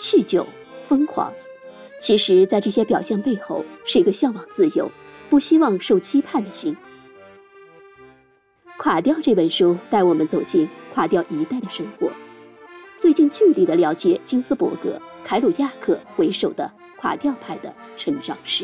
酗酒、疯狂。其实，在这些表象背后，是一个向往自由、不希望受期盼的心。垮掉这本书带我们走进垮掉一代的生活，最近距离地了解金斯伯格、凯鲁亚克为首的垮掉派的成长史。